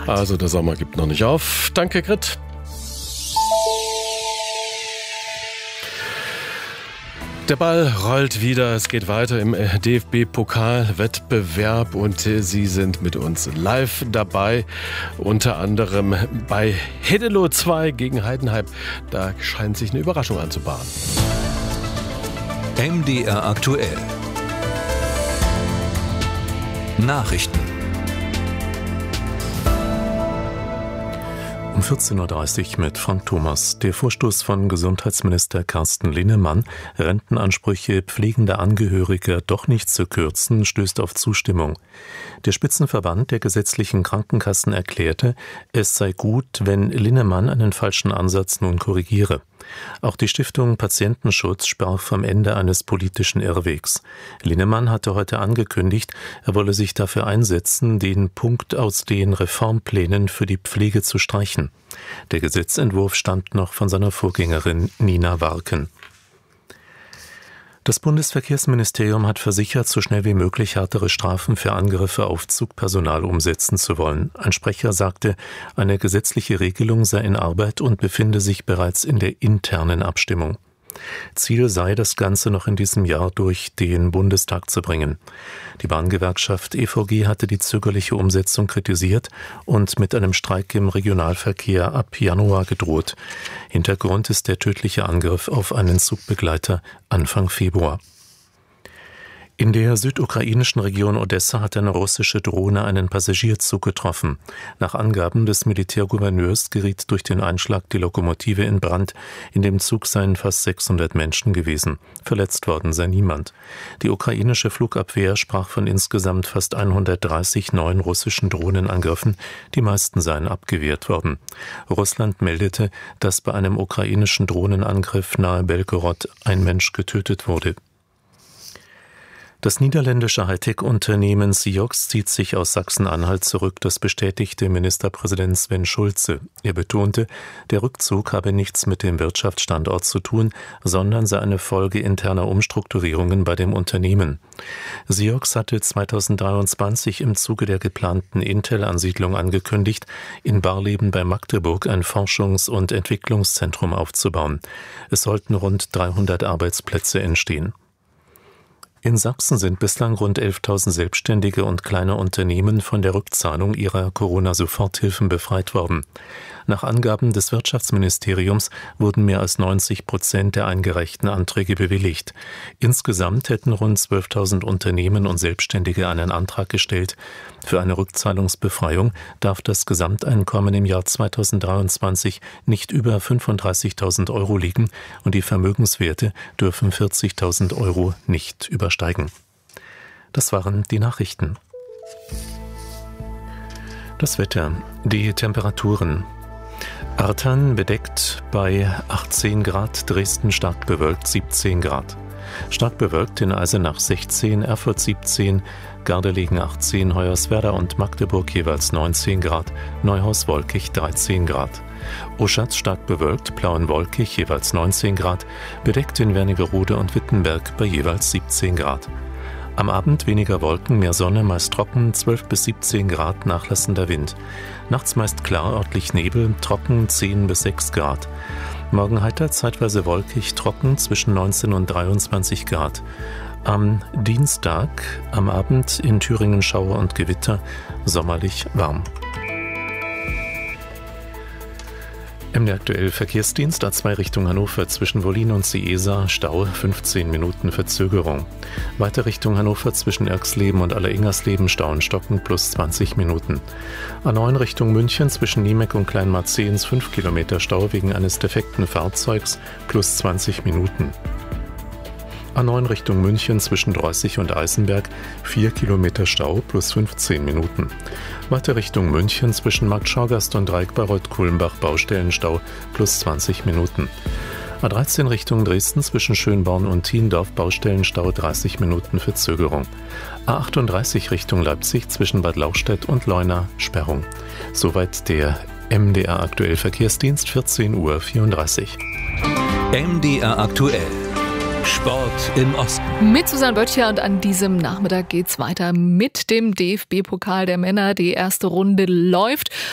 Also der Sommer gibt noch nicht auf. Danke, Grit. Der Ball rollt wieder, es geht weiter im DFB-Pokalwettbewerb und Sie sind mit uns live dabei, unter anderem bei Hedelow 2 gegen Heidenheim. Da scheint sich eine Überraschung anzubahnen. MDR aktuell. Nachrichten. Um 14.30 Uhr mit Frank Thomas. Der Vorstoß von Gesundheitsminister Carsten Linnemann, Rentenansprüche pflegender Angehöriger doch nicht zu kürzen, stößt auf Zustimmung. Der Spitzenverband der gesetzlichen Krankenkassen erklärte, es sei gut, wenn Linnemann einen falschen Ansatz nun korrigiere. Auch die Stiftung Patientenschutz sprach vom Ende eines politischen Irrwegs. Linnemann hatte heute angekündigt, er wolle sich dafür einsetzen, den Punkt aus den Reformplänen für die Pflege zu streichen. Der Gesetzentwurf stammt noch von seiner Vorgängerin Nina Warken. Das Bundesverkehrsministerium hat versichert, so schnell wie möglich härtere Strafen für Angriffe auf Zugpersonal umsetzen zu wollen. Ein Sprecher sagte, eine gesetzliche Regelung sei in Arbeit und befinde sich bereits in der internen Abstimmung. Ziel sei, das Ganze noch in diesem Jahr durch den Bundestag zu bringen. Die Bahngewerkschaft EVG hatte die zögerliche Umsetzung kritisiert und mit einem Streik im Regionalverkehr ab Januar gedroht. Hintergrund ist der tödliche Angriff auf einen Zugbegleiter Anfang Februar. In der südukrainischen Region Odessa hat eine russische Drohne einen Passagierzug getroffen. Nach Angaben des Militärgouverneurs geriet durch den Einschlag die Lokomotive in Brand. In dem Zug seien fast 600 Menschen gewesen. Verletzt worden sei niemand. Die ukrainische Flugabwehr sprach von insgesamt fast 130 neuen russischen Drohnenangriffen. Die meisten seien abgewehrt worden. Russland meldete, dass bei einem ukrainischen Drohnenangriff nahe Belgorod ein Mensch getötet wurde. Das niederländische Hightech-Unternehmen Siox zieht sich aus Sachsen-Anhalt zurück, das bestätigte Ministerpräsident Sven Schulze. Er betonte, der Rückzug habe nichts mit dem Wirtschaftsstandort zu tun, sondern sei eine Folge interner Umstrukturierungen bei dem Unternehmen. Siox hatte 2023 im Zuge der geplanten Intel-Ansiedlung angekündigt, in Barleben bei Magdeburg ein Forschungs- und Entwicklungszentrum aufzubauen. Es sollten rund 300 Arbeitsplätze entstehen. In Sachsen sind bislang rund 11.000 Selbstständige und kleine Unternehmen von der Rückzahlung ihrer Corona-Soforthilfen befreit worden. Nach Angaben des Wirtschaftsministeriums wurden mehr als 90% der eingereichten Anträge bewilligt. Insgesamt hätten rund 12.000 Unternehmen und Selbstständige einen Antrag gestellt. Für eine Rückzahlungsbefreiung darf das Gesamteinkommen im Jahr 2023 nicht über 35.000 Euro liegen und die Vermögenswerte dürfen 40.000 Euro nicht übersteigen. Das waren die Nachrichten. Das Wetter, die Temperaturen. Artern bedeckt bei 18 Grad, Dresden stark bewölkt 17 Grad. Stark bewölkt in Eisenach 16, Erfurt 17, Gardelegen 18, Hoyerswerda und Magdeburg jeweils 19 Grad, Neuhaus wolkig 13 Grad. Oschatz stark bewölkt, Plauen wolkig jeweils 19 Grad, bedeckt in Wernigerode und Wittenberg bei jeweils 17 Grad. Am Abend weniger Wolken, mehr Sonne, meist trocken, 12 bis 17 Grad, nachlassender Wind. Nachts meist klar, örtlich Nebel, trocken, 10 bis 6 Grad. Morgen heiter, zeitweise wolkig, trocken, zwischen 19 und 23 Grad. Am Dienstag, am Abend in Thüringen Schauer und Gewitter, sommerlich warm. MDR aktuell Verkehrsdienst A2 Richtung Hannover zwischen Wollin und Ciesa, Stau 15 Minuten Verzögerung. Weiter Richtung Hannover zwischen Erxleben und Alleringersleben, Stau und Stocken plus 20 Minuten. A9 Richtung München zwischen Niemeck und Kleinmarzehns 5 Kilometer Stau wegen eines defekten Fahrzeugs plus 20 Minuten. A9 Richtung München zwischen Dreußig und Eisenberg 4 Kilometer Stau plus 15 Minuten. Weiter Richtung München zwischen Markt Schorgast und Dreieckbayreuth-Kulmbach Baustellenstau plus 20 Minuten. A13 Richtung Dresden zwischen Schönborn und Thiendorf Baustellenstau 30 Minuten Verzögerung. A38 Richtung Leipzig zwischen Bad Lauchstädt und Leuna Sperrung. Soweit der MDR aktuell Verkehrsdienst 14:34 Uhr. MDR aktuell. Sport im Osten. Mit Susanne Böttcher und an diesem Nachmittag geht's weiter mit dem DFB-Pokal der Männer. Die erste Runde läuft